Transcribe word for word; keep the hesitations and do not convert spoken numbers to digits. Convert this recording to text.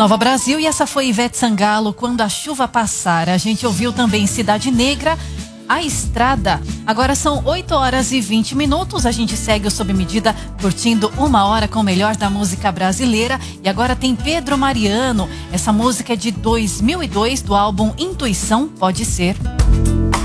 Nova Brasil, e essa foi Ivete Sangalo, Quando a Chuva Passar. A gente ouviu também Cidade Negra, A Estrada. Agora são oito horas e vinte minutos, a gente segue o Sob Medida, curtindo uma hora com o melhor da música brasileira. E agora tem Pedro Mariano, essa música é de dois mil e dois, do álbum Intuição Pode Ser.